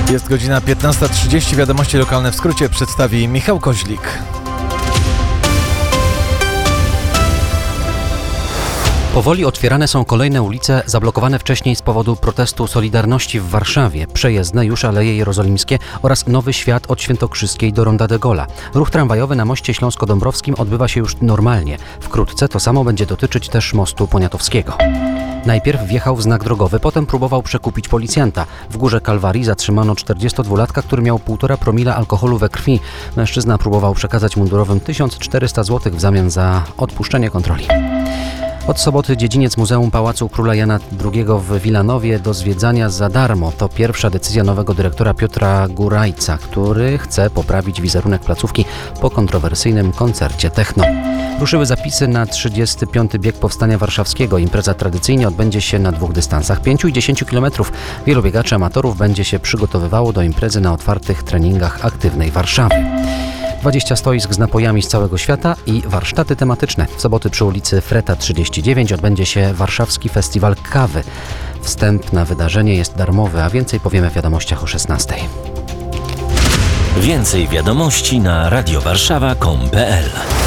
Jest godzina 15:30. Wiadomości lokalne w skrócie przedstawi Michał Koźlik. Powoli otwierane są kolejne ulice zablokowane wcześniej z powodu protestu Solidarności w Warszawie. Przejezdne już Aleje Jerozolimskie oraz Nowy Świat od Świętokrzyskiej do Ronda de Gola. Ruch tramwajowy na moście Śląsko-Dąbrowskim odbywa się już normalnie. Wkrótce to samo będzie dotyczyć też mostu Poniatowskiego. Najpierw wjechał w znak drogowy, potem próbował przekupić policjanta. W Górze Kalwarii zatrzymano 42-latka, który miał 1,5 promila alkoholu we krwi. Mężczyzna próbował przekazać mundurowym 1400 zł w zamian za odpuszczenie kontroli. Od soboty dziedziniec Muzeum Pałacu Króla Jana II w Wilanowie do zwiedzania za darmo. To pierwsza decyzja nowego dyrektora Piotra Gurajca, który chce poprawić wizerunek placówki po kontrowersyjnym koncercie techno. Ruszyły zapisy na 35. bieg Powstania Warszawskiego. Impreza tradycyjnie odbędzie się na 2 dystansach, 5 i 10 km. Wielu biegaczy amatorów będzie się przygotowywało do imprezy na otwartych treningach aktywnej Warszawy. 20 stoisk z napojami z całego świata i warsztaty tematyczne. W soboty przy ulicy Freta 39 odbędzie się Warszawski Festiwal Kawy. Wstęp na wydarzenie jest darmowy, a więcej powiemy w wiadomościach o 16:00. Więcej wiadomości na radiowarszawa.com.pl